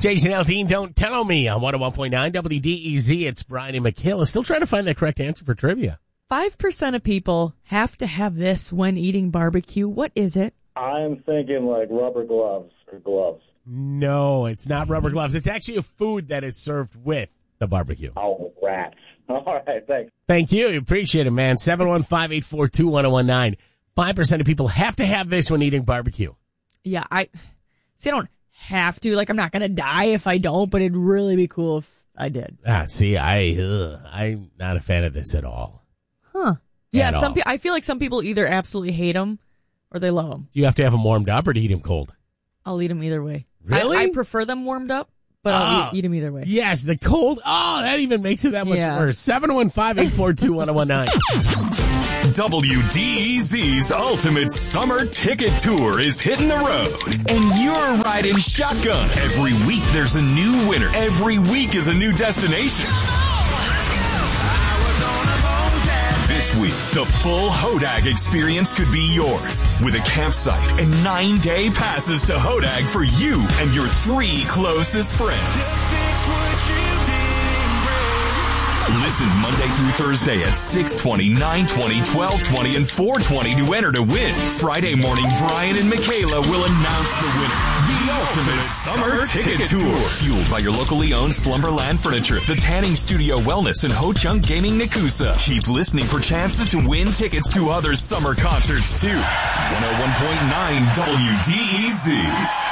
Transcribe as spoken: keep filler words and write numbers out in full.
Jason Aldean, Don't Tell Me on one oh one point nine W D E Z. It's Brian and Michaela. Still trying to find the correct answer for trivia. Five percent of people have to have this when eating barbecue. What is it? I'm thinking like rubber gloves or gloves. No, it's not rubber gloves. It's actually a food that is served with the barbecue. Oh, rats. All right, thanks. Thank you. Appreciate it, man. seven one five, eight four two, one oh one nine. Five percent of people have to have this when eating barbecue. Yeah, I see. I don't have to. Like, I'm not gonna die if I don't, but it'd really be cool if I did. Ah, see, I ugh, I'm not a fan of this at all. Huh? Yeah, At some all. people. I feel like some people either absolutely hate them or they love them. You have to have them warmed up or to eat them cold? I'll eat them either way. Really? I, I prefer them warmed up, but I'll Ah. eat, eat them either way. Yes, the cold. Oh, that even makes it that much Yeah. worse. seven one five, eight four two, one oh one nine. W D E Z's Ultimate Summer Ticket Tour is hitting the road, and you're riding shotgun. Every week there's a new winner. Every week is a new destination. This week, the full Hodag experience could be yours with a campsite and nine-day passes to Hodag for you and your three closest friends. Listen Monday through Thursday at six twenty, nine twenty, twelve twenty, and four twenty to enter to win. Friday morning, Brian and Michaela will announce the winner. The Ultimate Summer Ticket Tour. Fueled by your locally owned Slumberland Furniture, the Tanning Studio Wellness, and Ho Chung Gaming Nakusa. Keep listening for chances to win tickets to other summer concerts too. one oh one point nine W D E Z.